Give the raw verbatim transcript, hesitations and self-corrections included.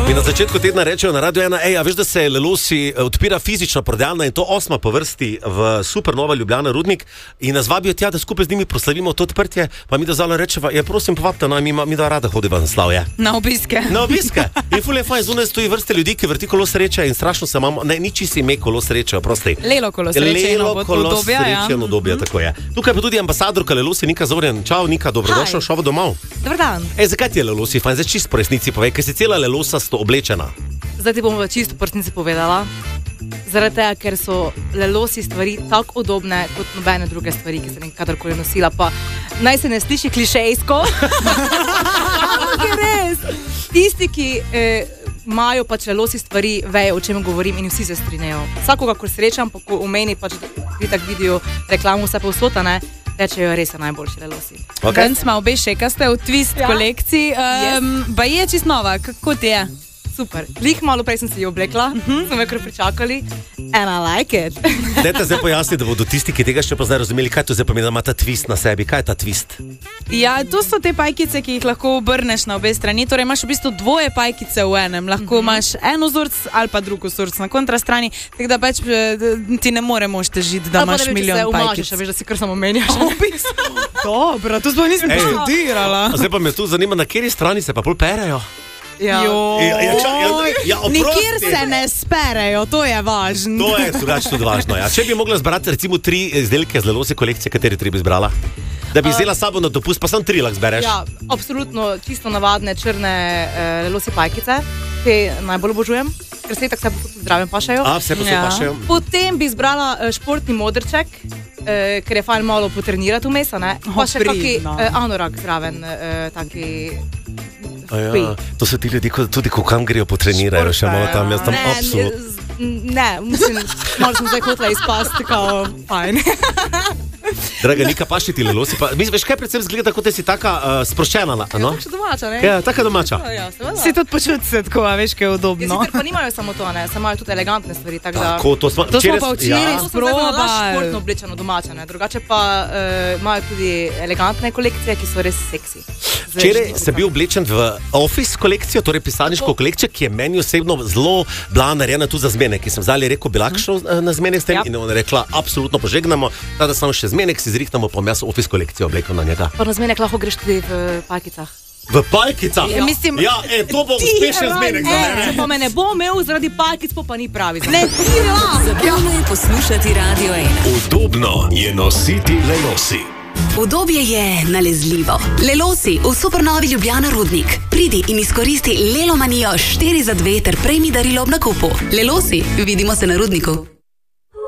In na začetku tedna rečejo na Radio ena, ej, a veš, da se Lelosi odpira fizična prodajalna in to osma po vrsti v Supernova Ljubljana Rudnik in nas vabijo tja, da skupaj z njimi proslavimo to odprtje, pa mi da zalo rečeva, ja prosim povabite, no, mi, mi da rada hodiva na slavje. Na obiske. Na obiske. In ful je fajn, zunaj stoji vrste ljudi, ki vrti kolo sreče in strašno se imamo, ne, niči si ime kolo sreče, prosti. Lelo kolo sreče in obdobja, ja. Lelo obdobja, mm-hmm. Tako je. Tukaj pa tudi ambasadorka Lelosi, Nika Zorjan. Čau, Nika, dobrodošla, šova domov. Dobar dan. Ej, zakaj ti je Lelosi fajn? Zdaj čisto po resnici povej, ker si cela Lelosasto oblečena. Zdaj ti bom čisto po resnici povedala. Zaradi tega, ker so Lelosi stvari tako udobne kot nobene druge stvari, ki sem jih kadarkoli nosila. Pa naj se ne sliši klišejsko. Res. Tisti, ki imajo eh, pač Lelosi stvari, vejo, o čem govorim in vsi se strinjajo. Vsakoga, ko srečam, pa ko v meni pač vi tak vidijo reklamu vse povsod, ne, rečejo, res je najboljši Lelosi. Okay. Danes smo obe šekaste v Twist ja. kolekciji. Um, yes. Ba je čist nova, kako ti je? Super. Lih malo prej sem si jo oblekla, uh-huh. Smo me kar pričakali. And I like it. Dajte zdaj pojasniti, da bodo tisti, ki tega še pa zdaj razumeli, kaj to zdaj pomeni, da ima ta twist na sebi. Kaj je ta twist? Ja, to so te pajkice, ki jih lahko obrneš na obe strani. Torej imaš v bistvu dvoje pajkice v enem. Lahko uh-huh. imaš eno vzorc ali pa drugo vzorc na kontrastrani. Tako da pač ti ne moremo težiti, da imaš milijon pajkic. Ali pa da veš, veš, da si kar samo menjaš. Dobro, to sploh nisem študirala. Zdaj pa me tu zanima, na kateri strani se pa pol perejo. Ja. Ja, ja, ča, ja, ja, nikjer se ne sperejo, to je važno. To je drugače tudi važno, ja. Če bi mogla zbrati recimo tri izdelke z Lelosi kolekcije, kateri tri bi zbrala? Da bi vzela uh, sabo na dopust, pa sam tri lahko zbereš. Ja, absolutno, čisto navadne črne uh, Lelosi pajkice, te najbolj obožujem, ker se tako vse zdravim pašajo. A, vse posebej ja. pašajo. Potem bi zbrala uh, športni modrček, uh, ker je fajn malo potrenirati vmes, ne? Pa še kaki uh, anorak zraven, uh, taki... Ja, to so ti ljudi, tudi ko kam grejo potrenirajo, še malo tam, jaz tam ne, absolutno. Ne, mislim, malo sem zdaj hotela izpasti, kao fajn. Draga Nika, paši ti Lelosi, pa veš, kaj predvsem zgleda, kot da si taka uh, sproščena, no? Ja, taka domača, ne? Ja, taka domača. Ja, si tudi počuti se tako, veš, kaj je udobno. Ja, sicer pa nimajo samo to, ne, samo imajo tudi elegantne stvari, tako da... Tako, to smo, to smo pa včeraj ja. sprobali. To so športno oblečeno domača, ne, drugače pa uh, imajo tudi elegantne kolekcije, ki so res seksi. Včeraj sem bil oblečen v Office kolekcijo, torej pisarniško oh. kolekcijo, ki je meni osebno zelo bila narejena tudi za zmenek, ki sem zdaj rekel, bi lahko na zmenek s tem ja. In ona rekla, absolutno požegnamo, da samo še zmenek si zrihtamo, pa jaz Office kolekcijo oblekel na njega. Pa na zmenek lahko greš tudi v pajkicah. V pajkicah? Ja, mislim, ja e, to bo uspešen zmenek za mene. Če pa me ne bo imel zaradi pajkic, pa ni pravi za ne. Zabavno je poslušati Radio ena. Udobno je nositi Lelosi. Udobje je nalezljivo. Lelosi v Supernovi Ljubljana Rudnik. Pridi in izkoristi Lelomanijo štiri za dve ter prejmi darilo ob nakupu. Lelosi, vidimo se na Rudniku.